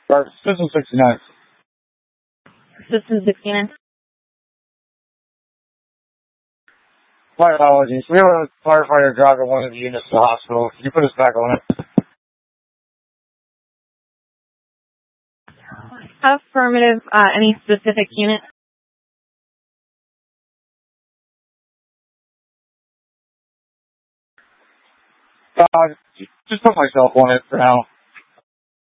System 69. System 69. My apologies. We have a firefighter driving one of the units to the hospital. Can you put us back on it? Affirmative. Any specific unit? Just put myself on it for now.